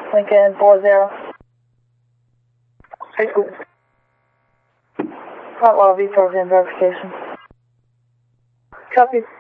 Lincoln 40. High school. Front wall V4 in verification. Copy.